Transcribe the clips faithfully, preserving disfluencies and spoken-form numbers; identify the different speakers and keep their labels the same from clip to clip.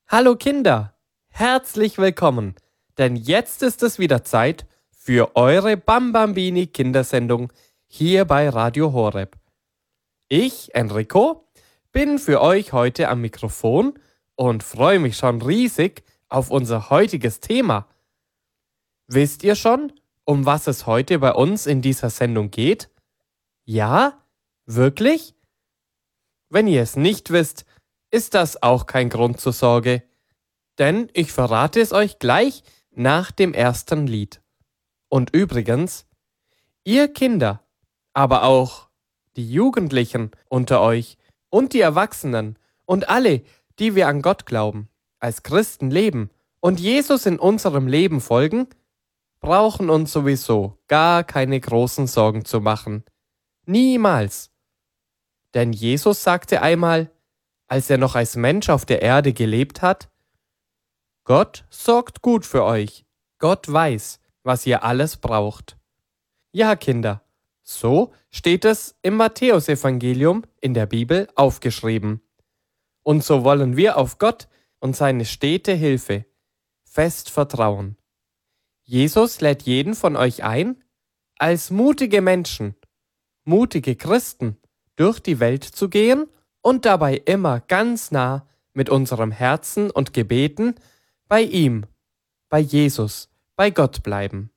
Speaker 1: Hallo Kinder, herzlich willkommen, denn jetzt ist es wieder Zeit für eure Bambambini Kindersendung hier bei Radio Horeb. Ich, Enrico, bin für euch heute am Mikrofon und freue mich schon riesig auf unser heutiges Thema. Wisst ihr schon, um was es heute bei uns in dieser Sendung geht? Ja? Wirklich? Wenn ihr es nicht wisst, ist das auch kein Grund zur Sorge, denn ich verrate es euch gleich nach dem ersten Lied. Und übrigens, ihr Kinder, aber auch die Jugendlichen unter euch und die Erwachsenen und alle, die wir an Gott glauben, als Christen leben und Jesus in unserem Leben folgen, brauchen uns sowieso gar keine großen Sorgen zu machen. Niemals. Denn Jesus sagte einmal, als er noch als Mensch auf der Erde gelebt hat, Gott sorgt gut für euch. Gott weiß, was ihr alles braucht. Ja, Kinder, so steht es im Matthäusevangelium in der Bibel aufgeschrieben. Und so wollen wir auf Gott und seine stete Hilfe fest vertrauen. Jesus lädt jeden von euch ein, als mutige Menschen, mutige Christen, durch die Welt zu gehen und dabei immer ganz nah mit unserem Herzen und Gebeten bei ihm, bei Jesus, bei Gott bleiben.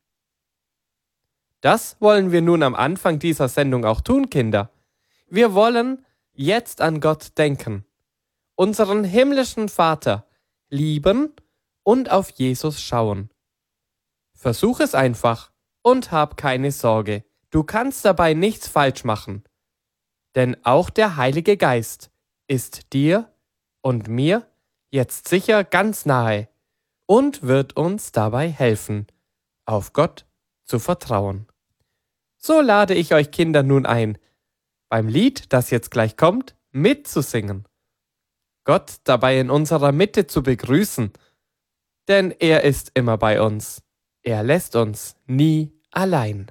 Speaker 1: Das wollen wir nun am Anfang dieser Sendung auch tun, Kinder. Wir wollen jetzt an Gott denken, unseren himmlischen Vater lieben und auf Jesus schauen. Versuch es einfach und hab keine Sorge, du kannst dabei nichts falsch machen. Denn auch der Heilige Geist ist dir und mir jetzt sicher ganz nahe und wird uns dabei helfen, auf Gott zu vertrauen. So lade ich euch Kinder nun ein, beim Lied, das jetzt gleich kommt, mitzusingen. Gott dabei in unserer Mitte zu begrüßen, denn er ist immer bei uns. Er lässt uns nie allein.